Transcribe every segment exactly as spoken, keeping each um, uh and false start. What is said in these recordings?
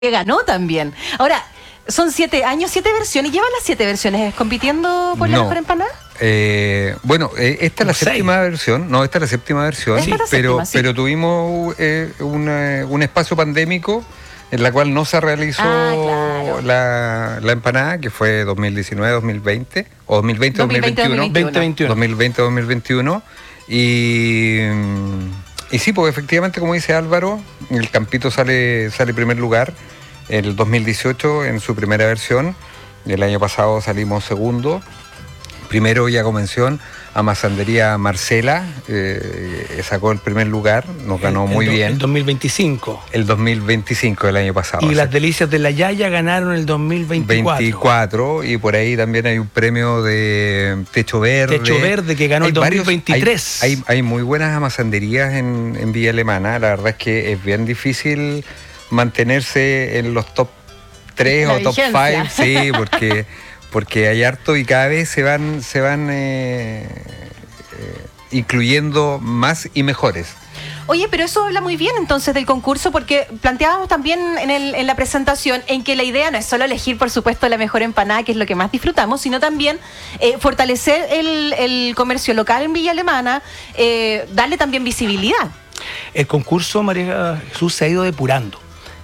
que ganó también. Ahora, son siete años, siete versiones. ¿Llevan las siete versiones compitiendo por la No. mejor empanada? Eh, bueno, eh, esta es la Seis. séptima versión, no, esta es la séptima versión, Esta es la pero, séptima, sí. pero tuvimos eh, una- un espacio pandémico en la cual no se realizó Ah, claro. la, la empanada, que fue dos mil diecinueve dos mil veinte, o dos mil veinte dos mil veintiuno, veinte veintiuno. dos mil veinte dos mil veintiuno, y, y sí, porque efectivamente, como dice Álvaro, el Campito sale, sale primer lugar el dos mil dieciocho en su primera versión, el año pasado salimos segundo. Primero ya comenzó a Masandería Marcela, eh, sacó el primer lugar, nos ganó El- muy el do- bien. El dos mil veinticinco. El dos mil veinticinco del año pasado. Y o sea, las delicias de la Yaya ganaron el dos mil veinticuatro. veinticuatro, y por ahí también hay un premio de Techo Verde. Techo Verde que ganó Hay el dos mil varios- veintitrés. Hay, hay, hay muy buenas amasanderías en, en Villa Alemana. La verdad es que es bien difícil mantenerse en los top tres La o top vigencia. cinco, sí, porque, porque hay harto y cada vez se van, se van eh, eh, incluyendo más y mejores. Oye, pero eso habla muy bien entonces del concurso, porque planteábamos también en, el, en la presentación en que la idea no es solo elegir, por supuesto, la mejor empanada, que es lo que más disfrutamos, sino también eh, fortalecer el, el comercio local en Villa Alemana, eh, darle también visibilidad. El concurso, María Jesús, se ha ido depurando.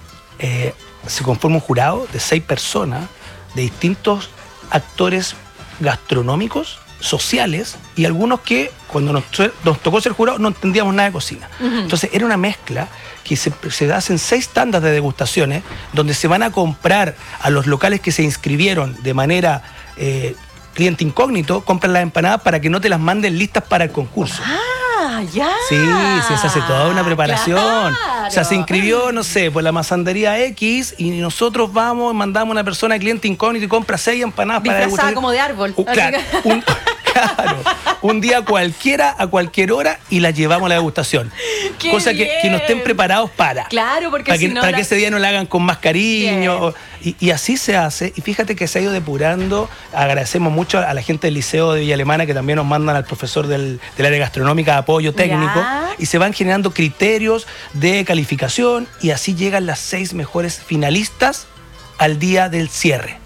Eh, se conforma un jurado de seis personas, de distintos actores gastronómicos, sociales, y algunos que cuando nos, nos tocó ser jurado no entendíamos nada de cocina. Ujú. Entonces era una mezcla que se, se hacen seis tandas de degustaciones donde se van a comprar a los locales que se inscribieron de manera eh, cliente incógnito, compran las empanadas para que no te las manden listas para el concurso. Ah, ya. Sí, sí, se hace toda una preparación. Claro. O sea, se inscribió, no sé, pues la masandería X, y nosotros vamos, mandamos a una persona de cliente incógnito y compra seis empanadas para Disfrazada degustar. como de árbol. Uh, claro, un, claro, un día cualquiera, a cualquier hora, y las llevamos a la degustación. ¡Qué Cosa que, que no estén bien! preparados para. Claro, porque Para, si que, no para la- que ese día no la hagan con más cariño. Y, y así se hace. Y fíjate que se ha ido depurando. Agradecemos mucho a la gente del Liceo de Villa Alemana, que también nos mandan al profesor del, del área gastronómica de apoyo técnico. Ya. Y se van generando criterios de calificación, y así llegan las seis mejores finalistas al día del cierre.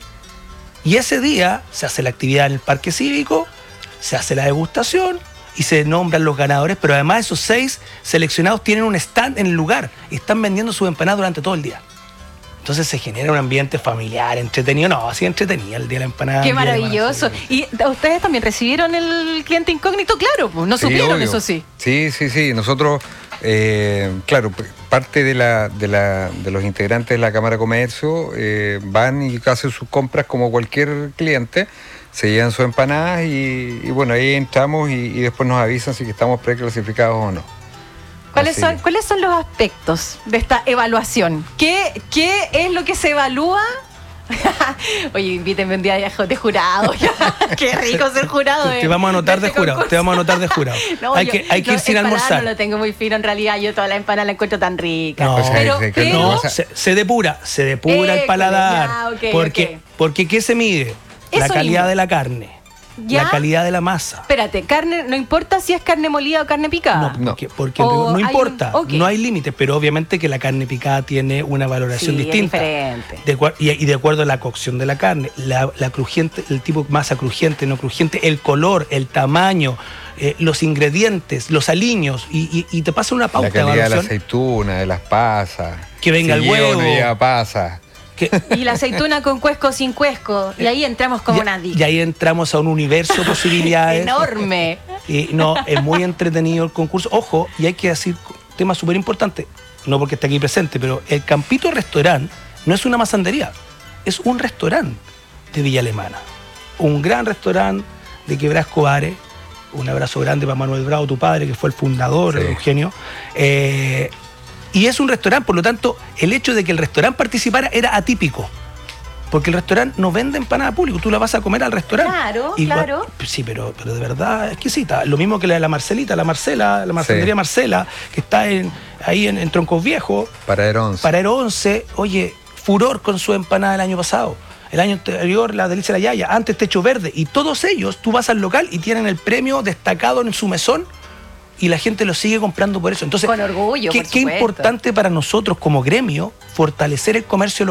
Y ese día se hace la actividad en el Parque Cívico, se hace la degustación y se nombran los ganadores, pero además esos seis seleccionados tienen un stand en el lugar y están vendiendo sus empanadas durante todo el día. Entonces se genera un ambiente familiar, entretenido. No, así entretenido el día de la empanada. Qué el día de la maravilloso. empanada. ¿Y ustedes también recibieron el cliente incógnito? Claro, pues no Sí, supieron, obvio. eso sí. Sí, sí, sí. Nosotros, eh, claro, p- parte de, la, de, la, de los integrantes de la Cámara de Comercio eh, van y hacen sus compras como cualquier cliente, se llevan sus empanadas y, y bueno, ahí entramos y, y después nos avisan si que estamos preclasificados o no. ¿Cuáles Así son, que- ¿Cuáles son los aspectos de esta evaluación? ¿Qué, qué es lo que se evalúa? Oye, invítenme un día de de jurado. Qué rico ser jurado. Te de- vamos a anotar de este jurado, concurso. te vamos a anotar de jurado. No, hay yo- que, hay que no, ir sin empanada almorzar. No lo tengo muy fino, en realidad. Yo toda la empanada la encuentro tan rica. No, Pues, pero, sí, sí, que pero- no, No, o sea- se, se depura, se depura el École, paladar. ya, ok, porque, ok. porque ¿qué se mide? La Eso calidad mismo. de la carne, ¿Ya? la calidad de la masa. Espérate, carne, no importa si es carne molida o carne picada. No, No. porque, porque O no hay importa, un- ok. no hay límites, pero obviamente que la carne picada tiene una valoración Sí, es distinta. diferente. De cua- y, y de acuerdo a la cocción de la carne, la, la crujiente, el tipo de masa crujiente, no crujiente, el color, el tamaño, eh, los ingredientes, los aliños, y, y- y te pasa una pauta La de calidad de la evaluación. aceituna, de las pasas. Que venga si el lleva o huevo. no lleva pasas. que- Y la aceituna con cuesco o sin cuesco. Y ahí entramos como y, una y ahí entramos a un universo de posibilidades. enorme. Y no, es muy entretenido el concurso. Ojo, y hay que decir tema súper importante, no porque esté aquí presente, pero el Campito Restaurant no es una masandería, es un restaurante de Villa Alemana. Un gran restaurante de Quebrada Escobares. Un abrazo grande para Manuel Bravo, tu padre, que fue el fundador, Sí. Eugenio. Eh, y es un restaurante, por lo tanto, el hecho de que el restaurante participara era atípico. Porque el restaurante no vende empanada público, tú la vas a comer al restaurante. Claro, Y- claro. Sí, pero, pero de verdad exquisita. Lo mismo que la de la Marcelita, la Marcela, la Marcendería Sí. Marcela, que está en, ahí en, en Troncos Viejos, Para Herons. Paradero once, oye, furor con su empanada el año pasado. El año anterior la Delicia de la Yaya, antes Techo Verde. Y todos ellos, tú vas al local y tienen el premio destacado en su mesón y la gente lo sigue comprando por eso. Entonces, con orgullo, qué, por qué supuesto. importante para nosotros como gremio fortalecer el comercio